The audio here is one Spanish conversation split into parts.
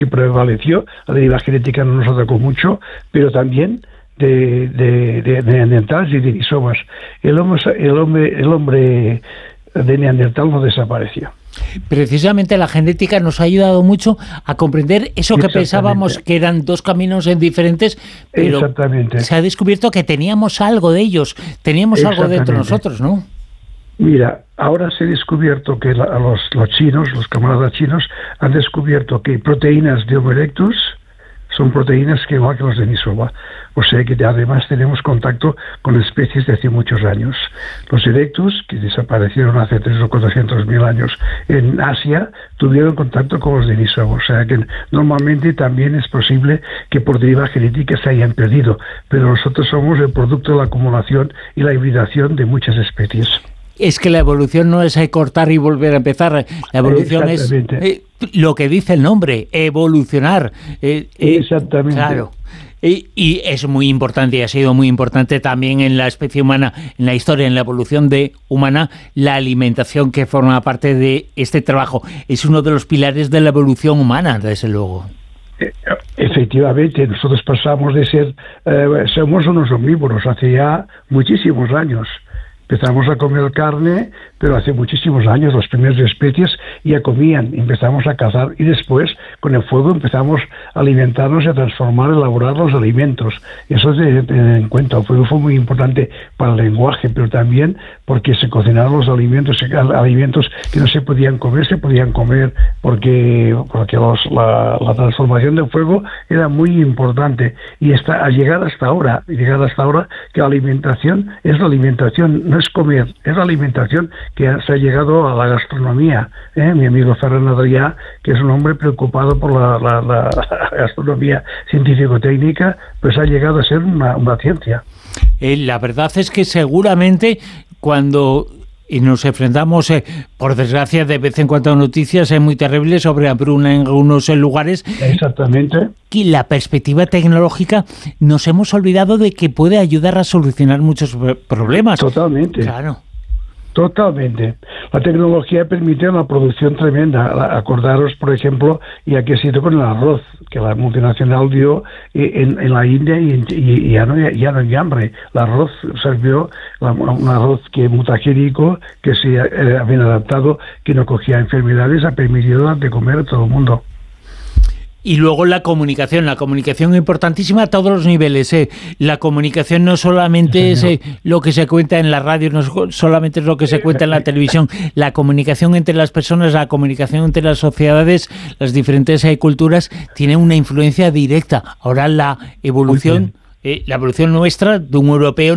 que prevaleció, la deriva genética no nos atacó mucho, pero también de neandertales y de denisovas. El hombre de Neandertal no desapareció. Precisamente la genética nos ha ayudado mucho a comprender eso que pensábamos que eran dos caminos diferentes, pero se ha descubierto que teníamos algo de ellos, teníamos algo dentro de nosotros, ¿no? Mira, ahora se ha descubierto que los chinos, los camaradas chinos, han descubierto que proteínas de Homo erectus son proteínas que igual que los de Denisova. O sea que además tenemos contacto con especies de hace muchos años. Los erectus, que desaparecieron hace 300 o 400 mil años en Asia, tuvieron contacto con los de Denisova. O sea que normalmente también es posible que por deriva genética se hayan perdido. Pero nosotros somos el producto de la acumulación y la hibridación de muchas especies. Es que la evolución no es cortar y volver a empezar. La evolución es lo que dice el nombre, evolucionar. Exactamente. Claro. Y es muy importante, y ha sido muy importante también en la especie humana, en la historia, en la evolución humana, la alimentación que forma parte de este trabajo. Es uno de los pilares de la evolución humana, desde luego. Efectivamente, nosotros pasamos de ser, somos unos omnívoros hace ya muchísimos años. Empezamos a comer carne, pero hace muchísimos años las primeras especies ya comían, empezamos a cazar y después con el fuego empezamos a alimentarnos y a transformar, a elaborar los alimentos. Eso es de tener en cuenta. El fuego fue muy importante para el lenguaje, pero también porque se cocinaron los alimentos que no se podían comer porque la transformación del fuego era muy importante y a llegar hasta ahora que la alimentación es la alimentación, no es comer, es la alimentación que se ha llegado a la gastronomía. Mi amigo Ferran Adrià, que es un hombre preocupado por la gastronomía científico-técnica, pues ha llegado a ser una ciencia. La verdad es que seguramente cuando nos enfrentamos, por desgracia, de vez en cuando a noticias muy terribles sobre hambruna en algunos lugares. Exactamente. Y la perspectiva tecnológica, nos hemos olvidado de que puede ayudar a solucionar muchos problemas. Totalmente. Claro. Totalmente. La tecnología permite una producción tremenda. Acordaros, por ejemplo, y aquí ha sido con el arroz, que la multinacional dio en la India y ya no hay hambre. El arroz sirvió, un arroz que mutagénico, que se ha bien adaptado, que no cogía enfermedades, ha permitido dar de comer a todo el mundo. Y luego la comunicación importantísima a todos los niveles. La comunicación no solamente es lo que se cuenta en la radio, no solamente es lo que se cuenta en la televisión. La comunicación entre las personas, la comunicación entre las sociedades, las diferentes culturas, tiene una influencia directa. Ahora la evolución nuestra, de un europeo,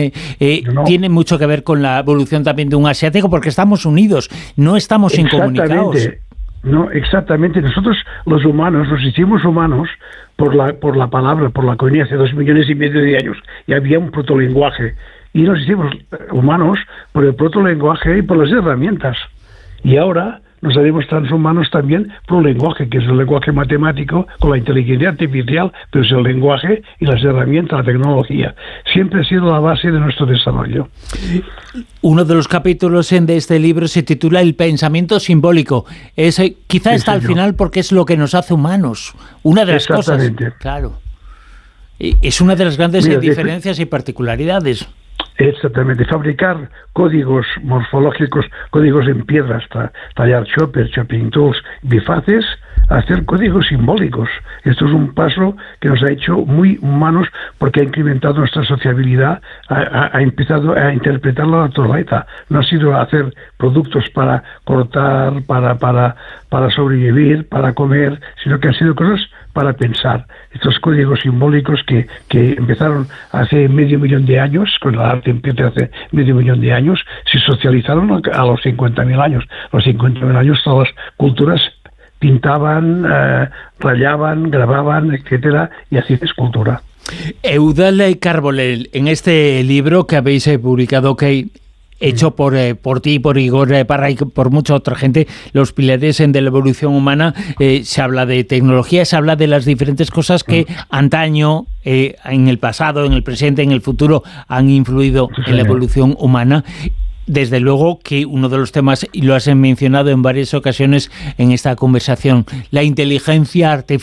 tiene mucho que ver con la evolución también de un asiático, porque estamos unidos, no estamos incomunicados. No, exactamente. Nosotros, los humanos, nos hicimos humanos por la palabra, por la comunidad hace 2,5 millones de años. Y había un protolenguaje. Y nos hicimos humanos por el protolenguaje y por las herramientas. Y ahora nos haremos transhumanos también por un lenguaje, que es el lenguaje matemático, con la inteligencia artificial, pero es el lenguaje y las herramientas, la tecnología. Siempre ha sido la base de nuestro desarrollo. Uno de los capítulos de este libro se titula El pensamiento simbólico. Quizá está al final porque es lo que nos hace humanos. Una de las cosas. Claro. Es una de las grandes diferencias y particularidades. Exactamente, fabricar códigos morfológicos, códigos en piedras, tallar choppers, chopping tools, bifaces, hacer códigos simbólicos. Esto es un paso que nos ha hecho muy humanos porque ha incrementado nuestra sociabilidad, ha empezado a interpretar la naturaleza. No ha sido hacer productos para cortar, para sobrevivir, para comer, sino que han sido cosas para pensar. Estos códigos simbólicos que empezaron hace 500.000 de años, con el arte empieza hace 500.000 de años, se socializaron a los 50.000 años. A los 50.000 años todas las culturas pintaban, rayaban, grababan, etcétera, y así es cultura. Eudald Carbonell, en este libro que habéis publicado, hecho por ti, por Igor Parra y por mucha otra gente, los pilares de la evolución humana, se habla de tecnología, se habla de las diferentes cosas que antaño, en el pasado, en el presente, en el futuro, han influido en la evolución humana. Desde luego que uno de los temas, y lo has mencionado en varias ocasiones en esta conversación, la inteligencia artificial.